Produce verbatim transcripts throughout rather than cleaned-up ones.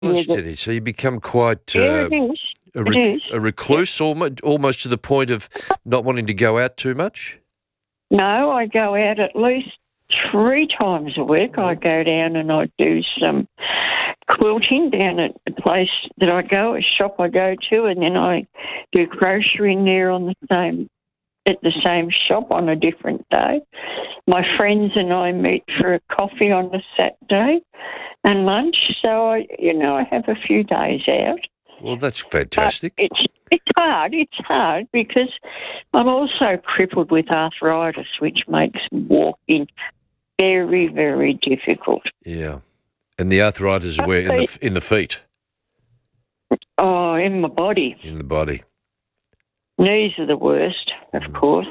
Gosh, Yeah, Jenny, so you become quite yeah, uh, it is. a, It rec- is. a recluse, almost, almost to the point of not wanting to go out too much? No, I go out at least three times a week. I go down and I do some quilting down at the place that I go, a shop I go to, and then I do grocery there on the same at the same shop on a different day. My friends and I meet for a coffee on a Saturday and lunch. So I, you know, I have a few days out. Well, that's But fantastic. it's it's hard. It's hard because I'm also crippled with arthritis, which makes walking very, very difficult. Yeah. And the arthritis is where in the in the feet, Oh, in my body. in the body. Knees are the worst, of Mm. course.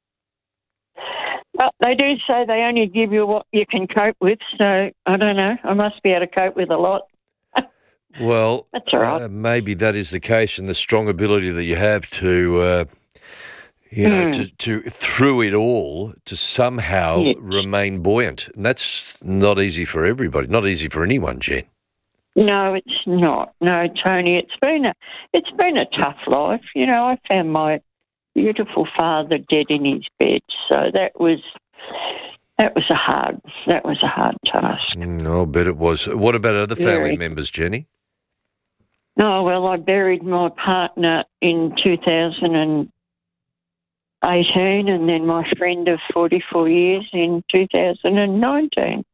But they do say they only give you what you can cope with, so I don't know. I must be able to cope with a lot. Well, That's all right. uh, maybe that is the case, and the strong ability that you have to, uh, you know, Mm. to, to through it all, to somehow Yes. remain buoyant. And that's not easy for everybody, not easy for anyone, Jen. No, it's not. No, Tony, it's been a it's been a tough life. You know, I found my beautiful father dead in his bed, so that was that was a hard that was a hard task. Mm, I'll bet it was. What about other family Very. members, Jenny? Oh well, I buried my partner in two thousand and eighteen, and then my friend of forty four years in two thousand and nineteen.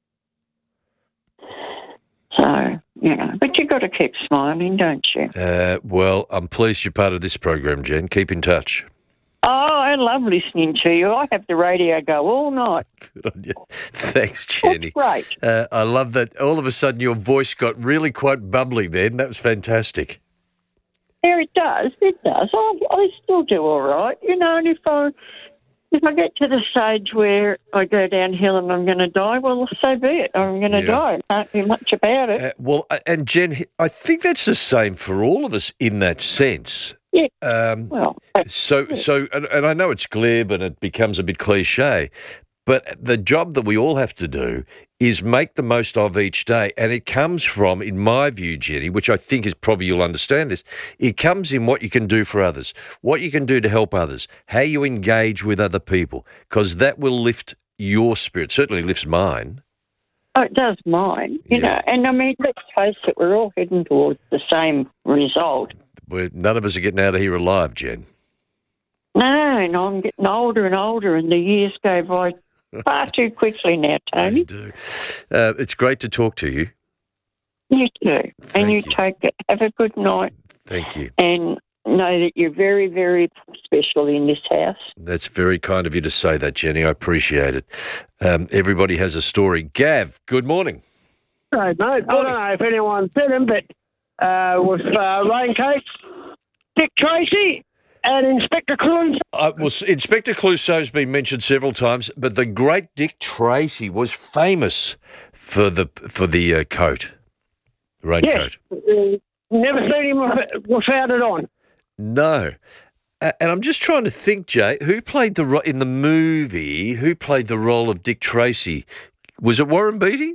So you know, but you got to keep smiling, don't you? Uh, well, I'm pleased you're part of this program, Jen. Keep in touch. Oh, I love listening to you. I have the radio go all night. Good on you. Thanks, That's Jenny. great. Uh, I love that. All of a sudden, your voice got really quite bubbly then. That was fantastic. Yeah, it does. It does. I, I still do all right, you know. And if I if I get to the stage where I go downhill and I'm going to die, well, so be it. I'm going to Yeah. die. I can't do much about it. Uh, well, uh, and Jen, I think that's the same for all of us in that sense. Yeah. Um, Well, that's so, it. so, and, and I know it's glib and it becomes a bit cliche, but the job that we all have to do is make the most of each day. And it comes from, in my view, Jenny, which I think is probably you'll understand this, it comes in what you can do for others, what you can do to help others, how you engage with other people, because that will lift your spirit, certainly lifts mine. Oh, it does mine, you Yeah. know. And I mean, let's face it, we're all heading towards the same result. We're, none of us are getting out of here alive, Jen. No, and I'm getting older and older, and the years go by far too quickly now, They Tony. do. Uh, it's great to talk to you. You too. Thank and you, you. take it. Have a good night. Thank you. And know that you're very, very special in this house. That's very kind of you to say that, Jenny. I appreciate it. Um, everybody has a story. Gav, good morning. Hello, mate. I don't know if anyone said him, but uh, with uh, Raincoat, Dick Tracy, and Inspector Clunes. Uh, well, Inspector Clouseau's been mentioned several times, but the great Dick Tracy was famous for the for the uh, coat, raincoat. Yes. Uh, never seen him with- without it on. No. A- And I'm just trying to think, Jay, who played the ro- in the movie? Who played the role of Dick Tracy? Was it Warren Beatty?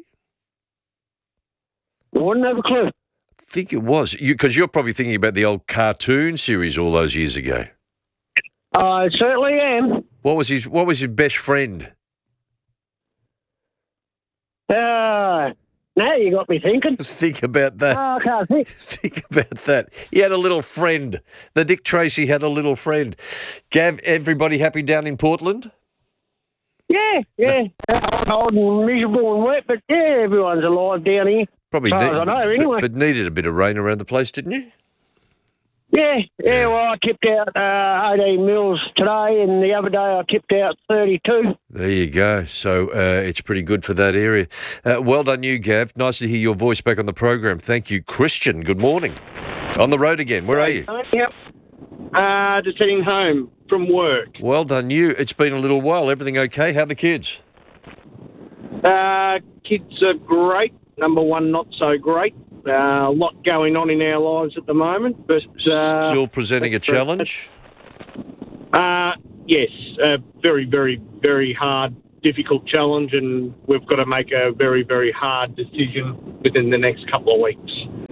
I wouldn't have a clue. I think it was. You because you're probably thinking about the old cartoon series all those years ago. I certainly am. What was his What was his best friend? Uh, now you got me thinking. Think about that. Oh, I can't think. Think about that. He had a little friend. The Dick Tracy had a little friend. Gav, everybody happy down in Portland? Yeah, yeah. Old and miserable and wet, but yeah, everyone's alive down here. Probably As far as I know, but- anyway. but needed a bit of rain around the place, didn't you? Yeah, yeah, well, I tipped out uh, eighteen mils today, and the other day I tipped out thirty-two. There you go. So uh, it's pretty good for that area. Uh, well done, you, Gav. Nice to hear your voice back on the program. Thank you. Christian, good morning. On the road again. Where are you? Yep. Uh, just heading home from work. Well done, you. It's been a little while. Everything okay? How are the kids? Uh, kids are great. Number one, not so great. Uh, a lot going on in our lives at the moment, but uh, Still presenting a challenge? uh, yes, a very, very, very hard, difficult challenge, and we've got to make a very, very hard decision within the next couple of weeks.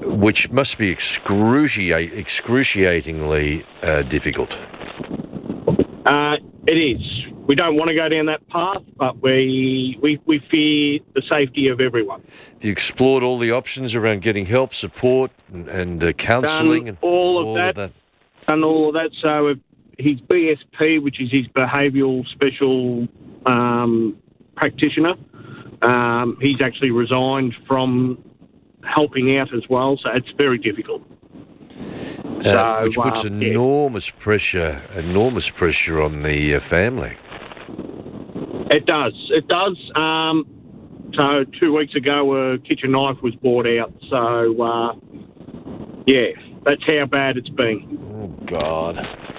which must be excruciate, excruciatingly uh, difficult. Uh, it is. We don't want to go down that path, but we, we we fear the safety of everyone. Have you explored all the options around getting help, support, and, and uh, counselling? Done and all of all that. Of that? Done all of that. So if his B S P, which is his behavioural special um, practitioner, um, he's actually resigned from helping out as well. So it's very difficult. Uh, So, which puts um, yeah. enormous pressure, enormous pressure on the uh, family. It does. It does. Um, so two weeks ago, a kitchen knife was brought out. So, uh, yeah, that's how bad it's been. Oh, God.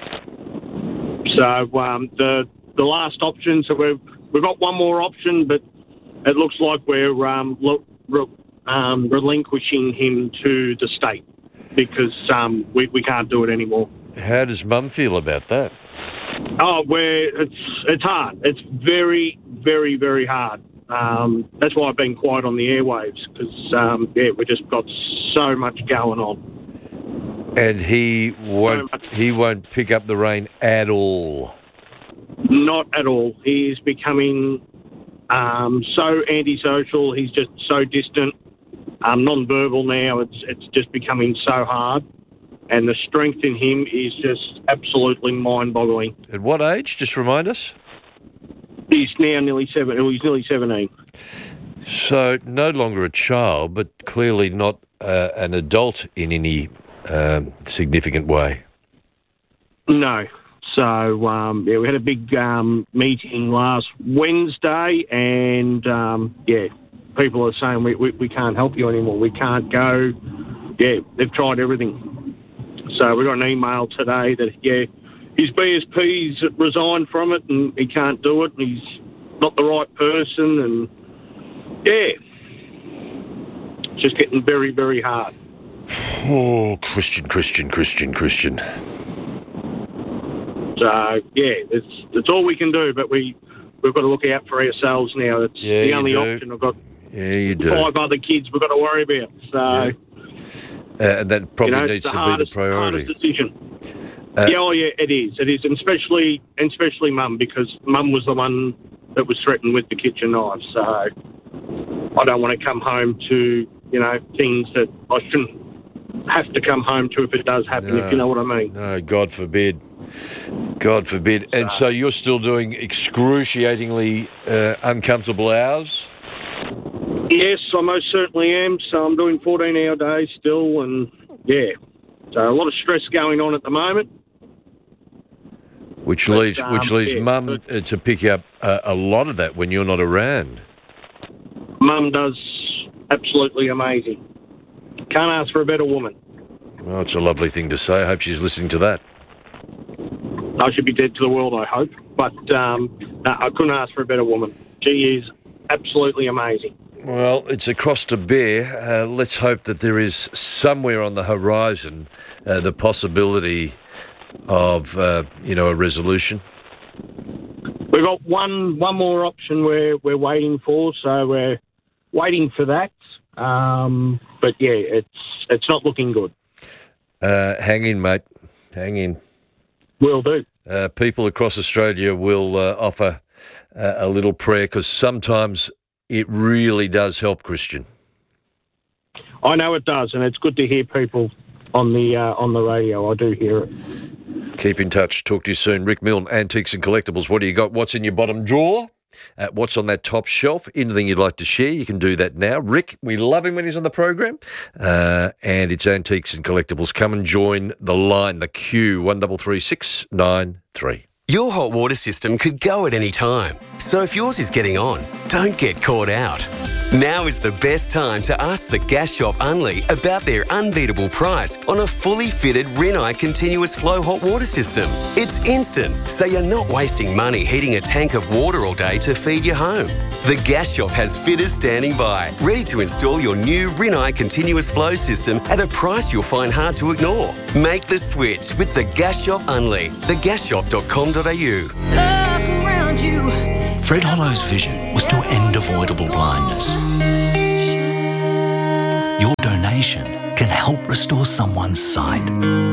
So um, the the last option, so we've, we've got one more option, but it looks like we're um, lo- re- um, relinquishing him to the state because um, we, we can't do it anymore. How does Mum feel about that? Oh, we're, it's it's hard. It's very, very, very hard. Um, that's why I've been quiet on the airwaves because, um, yeah, we've just got so much going on. And he won't, he won't pick up the rein at all. Not at all. He is becoming um, so antisocial. He's just so distant, um, non-verbal now. It's it's just becoming so hard. And the strength in him is just absolutely mind-boggling. At what age? Just remind us. He's now nearly seven. He's nearly seventeen. So no longer a child, but clearly not uh, an adult in any um, significant way. No. So um, yeah, we had a big um, meeting last Wednesday, and um, yeah, people are saying we, we we can't help you anymore. We can't go. Yeah, they've tried everything. So we got an email today that, yeah, his B S P's resigned from it and he can't do it and he's not the right person and, yeah, it's just getting very, very hard. Oh, Christian, Christian, Christian, Christian. So, yeah, it's it's all we can do, but we, we've got to look out for ourselves now. It's Yeah, the you only do. option. I've got Yeah, you do. five other kids we've got to worry about. So, Yeah. Uh, and that probably you know, needs it's to the be hardest, the priority. hardest decision. Uh, yeah, oh yeah, it is. It is, and especially, and especially Mum, because Mum was the one that was threatened with the kitchen knife. So I don't want to come home to, you know, things that I shouldn't have to come home to if it does happen. No. If you know what I mean. No, God forbid. God forbid. And so you're still doing excruciatingly uh, uncomfortable hours? Yes, I most certainly am. So I'm doing fourteen-hour days still, and yeah, so a lot of stress going on at the moment. Which But, leaves um, which leaves yeah, Mum but- uh, to pick up uh, a lot of that when you're not around. Mum does absolutely amazing. Can't ask for a better woman. Well, it's a lovely thing to say. I hope she's listening to that. I should be dead to the world, I hope. But um, no, I couldn't ask for a better woman. She is absolutely amazing. Well, it's a cross to bear. Uh, let's hope that there is somewhere on the horizon uh, the possibility of, uh, you know, a resolution. We've got one one more option we're, we're waiting for, so we're waiting for that. Um, but, yeah, it's it's not looking good. Uh, hang in, mate. Hang in. Will do. Uh, people across Australia will uh, offer uh, a little prayer because sometimes it really does help, Christian. I know it does, and it's good to hear people on the uh, on the radio. I do hear it. Keep in touch. Talk to you soon. Rick Milne, Antiques and Collectibles. What do you got? What's in your bottom drawer? Uh, what's on that top shelf? Anything you'd like to share, you can do that now. Rick, we love him when he's on the program. Uh, and it's Antiques and Collectibles. Come and join the line, the queue, one three three six nine three. Your hot water system could go at any time. So if yours is getting on, don't get caught out. Now is the best time to ask the Gas Shop Unley about their unbeatable price on a fully fitted Rinnai continuous flow hot water system. It's instant, so you're not wasting money heating a tank of water all day to feed your home. The Gas Shop has fitters standing by, ready to install your new Rinnai continuous flow system at a price you'll find hard to ignore. Make the switch with the Gas Shop Unley, the gas shop dot com dot a u. Fred Hollow's vision was to end avoidable blindness. Your donation can help restore someone's sight.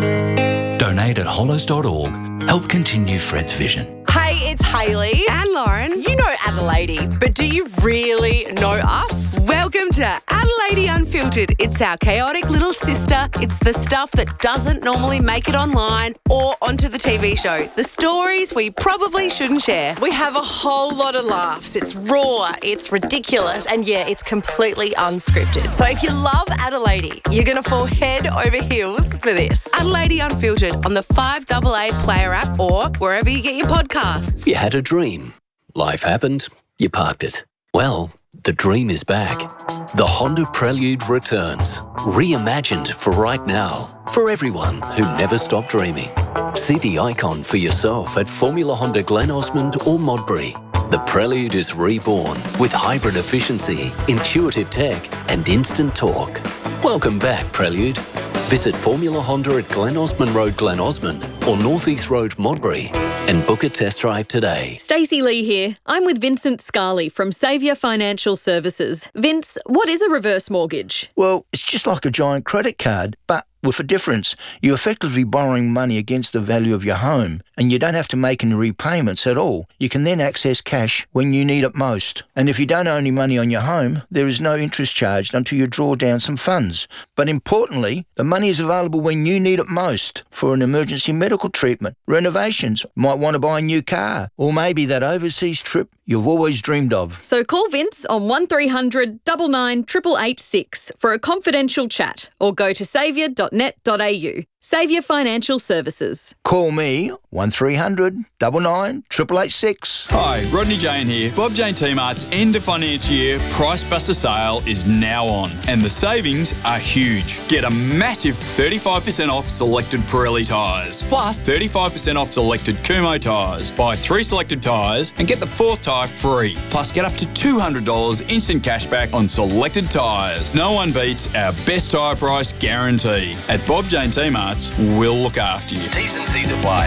Donate at hollows dot org. Help continue Fred's vision. Hey, it's Hayley and Lauren. You know Adelaide, but do you really know us? Welcome to Adelaide Unfiltered. It's our chaotic little sister. It's the stuff that doesn't normally make it online or onto the T V show. The stories we probably shouldn't share. We have a whole lot of laughs. It's raw, it's ridiculous, and yeah, it's completely unscripted. So if you love Adelaide, you're going to fall head over heels for this. Adelaide Unfiltered on the five A A Player app or wherever you get your podcasts. You had a dream. Life happened. You parked it. Well, the dream is back. The Honda Prelude returns. Reimagined for right now. For everyone who never stopped dreaming. See the icon for yourself at Formula Honda Glen Osmond or Modbury. The Prelude is reborn with hybrid efficiency, intuitive tech and instant torque. Welcome back, Prelude. Visit Formula Honda at Glen Osmond Road, Glen Osmond or North East Road, Modbury and book a test drive today. Stacey Lee here. I'm with Vincent Scarley from Saviour Financial Services. Vince, what is a reverse mortgage? Well, it's just like a giant credit card, but with a difference. You're effectively borrowing money against the value of your home, and you don't have to make any repayments at all. You can then access cash when you need it most. And if you don't owe any money on your home, there is no interest charged until you draw down some funds. But importantly, the money is available when you need it most for an emergency medical treatment, renovations, might want to buy a new car, or maybe that overseas trip you've always dreamed of. So call Vince on one three hundred nine nine eight eight eight six for a confidential chat or go to saviour dot net dot a u. Saviour Financial Services. Call me one three hundred nine nine eight eight eight six. Hi, Rodney Jane here. Bob Jane T-Mart's end of financial year Price Buster sale is now on and the savings are huge. Get a massive thirty-five percent off selected Pirelli tyres, plus thirty-five percent off selected Kumho tyres. Buy three selected tyres and get the fourth tyre free. Plus get up to two hundred dollars instant cashback on selected tyres. No one beats our best tyre price guarantee. At Bob Jane T-Mart, we'll look after you. T's and C's apply.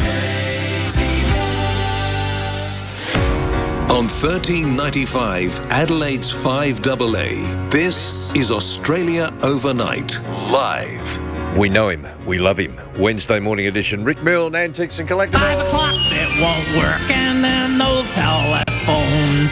On thirteen ninety-five, Adelaide's five A A, this is Australia Overnight, live. We know him. We love him. Wednesday morning edition. Rick Milne, Antiques and Collectibles. Five o'clock, it won't work, and then no telephone.